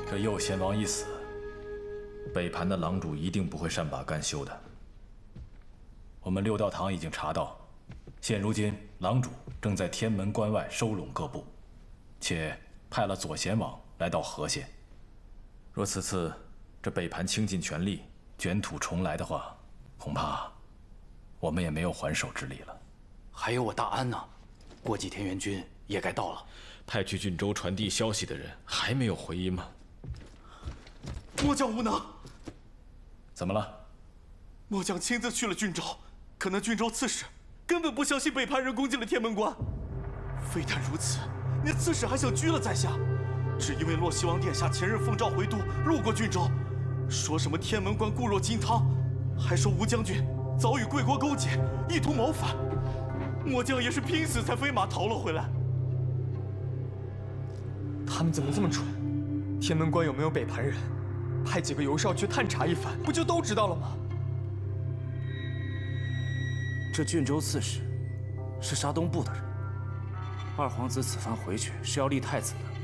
这右贤王一死，北盘的狼主一定不会善罢甘休的。我们六道堂已经查到，现如今狼主正在天门关外收拢各部，且派了左贤王来到河县。若此次这北盘倾尽全力卷土重来的话，恐怕我们也没有还手之力了。 还有我大安呢，过几天援军也该到了。 派去郡州传递消息的人还没有回音吗？ 末将无能。 怎么了？ 末将亲自去了郡州，可那郡州刺史根本不相信北盘人攻进了天门关。非但如此，那刺史还想拘了在下，只因为洛西王殿下前日奉诏回都，路过郡州，说什么天门关固若金汤，还说吴将军早与贵国勾结，意图谋反。末将也是拼死才飞马逃了回来。 他们怎么这么蠢？天门关有没有北盘人？派几个游哨去探查一番，不就都知道了吗？ 这郡州刺史是沙东部的人，二皇子此番回去是要立太子的。